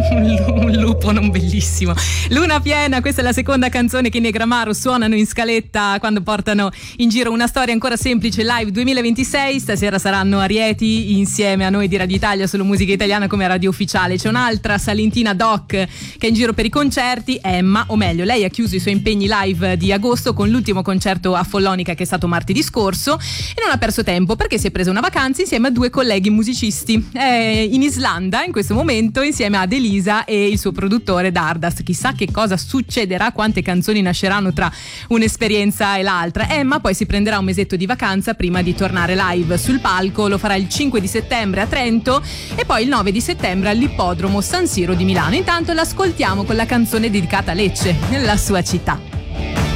un lupo non bellissimo. Luna piena, questa è la seconda canzone che i Negramaro suonano in scaletta quando portano in giro una storia ancora semplice live 2026. Stasera saranno a Rieti insieme a noi di Radio Italia sulla musica italiana come radio ufficiale. C'è un'altra salentina doc che è in giro per i concerti, Emma, o meglio lei ha chiuso i suoi impegni live di agosto con l'ultimo concerto a Follonica che è stato martedì scorso e non ha perso tempo perché si è presa una vacanza insieme a due colleghi musicisti. È in Islanda in questo momento insieme ad Elisa e il suo produttore Dardast. Chissà che cosa succederà, quante canzoni nasceranno tra un'esperienza e l'altra. Emma poi si prenderà un mesetto di vacanza prima di tornare live sul palco, lo farà il 5 di settembre a Trento e poi il 9 di settembre all'Ippodromo San Siro di Milano. Intanto l'ascoltiamo con la canzone dedicata a Lecce, nella sua città.